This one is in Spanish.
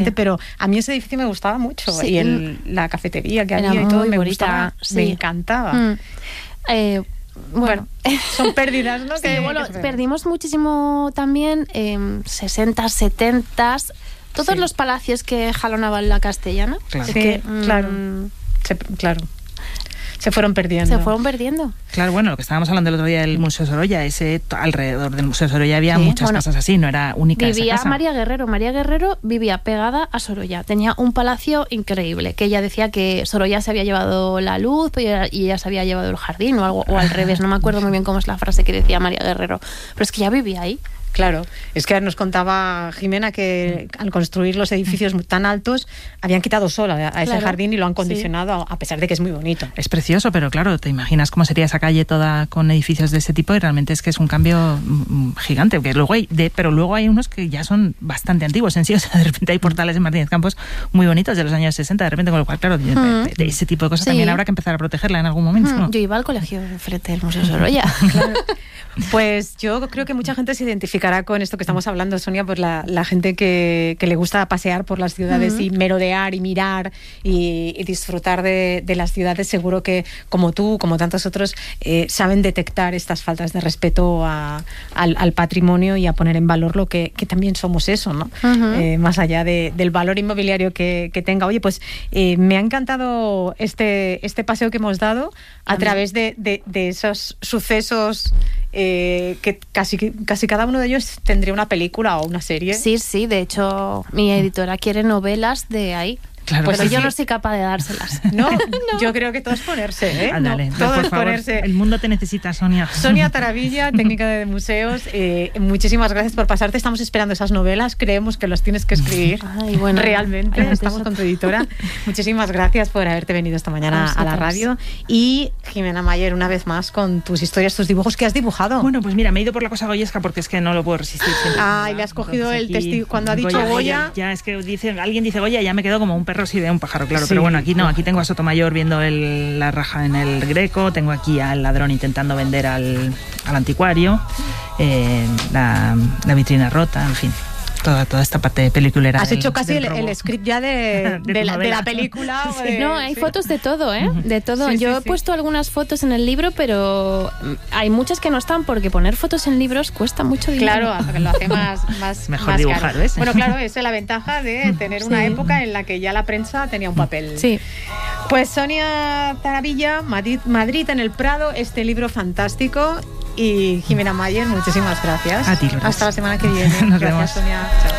pero a mí ese edificio me gustaba mucho. Sí. Y la cafetería que había y todo me gustaba, me encantaba. Bueno, son pérdidas, ¿no? Sí, bueno, perdimos muchísimo también 60, 70, todos los palacios que jalonaban la Castellana. Claro. Claro. Se fueron perdiendo. Claro, bueno, lo que estábamos hablando el otro día del Museo Sorolla, alrededor del Museo Sorolla había muchas casas así, no era única esa casa. María Guerrero vivía pegada a Sorolla, tenía un palacio increíble, que ella decía que Sorolla se había llevado la luz y ella se había llevado el jardín o algo, o al revés, no me acuerdo muy bien cómo es la frase que decía María Guerrero, pero es que ya vivía ahí. Claro, es que nos contaba Jimena que al construir los edificios tan altos habían quitado sol a ese jardín y lo han condicionado, a pesar de que es muy bonito. Es precioso, pero claro, te imaginas cómo sería esa calle toda con edificios de ese tipo y realmente es que es un cambio gigante, porque pero luego hay unos que ya son bastante antiguos en sí, o sea, de repente hay portales en Martínez Campos muy bonitos de los años 60, de repente, con lo cual, claro, de ese tipo de cosas también habrá que empezar a protegerla en algún momento, ¿no? Yo iba al colegio frente del Museo Sorolla. Claro. Pues yo creo que mucha gente se identificará con esto que estamos hablando, Sonia, pues la gente que le gusta pasear por las ciudades y merodear y mirar y disfrutar de las ciudades, seguro que como tú, como tantos otros, saben detectar estas faltas de respeto al patrimonio y a poner en valor lo que también somos eso, ¿no? Más allá del valor inmobiliario que tenga. Oye, pues me ha encantado este paseo que hemos dado a través de esos sucesos que casi cada uno de ellos tendría una película o una serie. Sí, de hecho mi editora quiere novelas de ahí. Claro, pues yo no soy capaz de dárselas. No, yo creo que todo es ponerse, ¿eh? Ándale, todo por es favor, ponerse. El mundo te necesita, Sonia. Sonia Taravilla, técnica de museos, muchísimas gracias por pasarte. Estamos esperando esas novelas, creemos que las tienes que escribir. Ay, bueno, realmente, estamos con tu editora. Muchísimas gracias por haberte venido esta mañana a la radio. Y Jimena Mayer, una vez más, con tus historias, tus dibujos que has dibujado. Bueno, pues mira, me he ido por la cosa goyesca porque es que no lo puedo resistir siempre. Y le has cogido el testigo. Cuando ha dicho Goya... Ya, es que alguien dice Goya, ya me quedo como un perro si ve un pájaro, claro. Pero bueno, aquí no, aquí tengo a Sotomayor viendo la raja en el Greco, tengo aquí al ladrón intentando vender al anticuario, la vitrina rota, en fin. Toda esta parte peliculera. Has hecho casi el script ya de la película. Sí. No, hay fotos de todo, ¿eh? De todo. Yo he puesto algunas fotos en el libro, pero hay muchas que no están porque poner fotos en libros cuesta mucho dinero. Claro, lo hace más mejor más dibujar, caro. ¿ves? Bueno, claro, esa es la ventaja de tener una época en la que ya la prensa tenía un papel. Sí. Pues Sonia Taravilla, Madrid en el Prado, este libro fantástico. Y Jimena Mayer, muchísimas gracias. A ti, Lourdes. Hasta la semana que viene. Nos gracias, vemos. Sonia. Chao.